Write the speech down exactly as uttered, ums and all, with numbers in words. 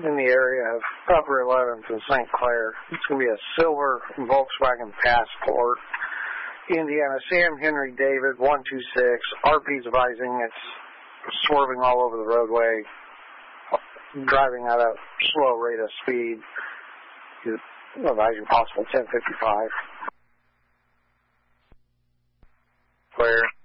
in the area of Upper eleventh and Saint Clair. It's going to be a silver Volkswagen Passport. Indiana, Sam Henry David, one two six. R P's advising it's swerving all over the roadway, driving at a slow rate of speed. Advising possible ten fifty-five. Clear.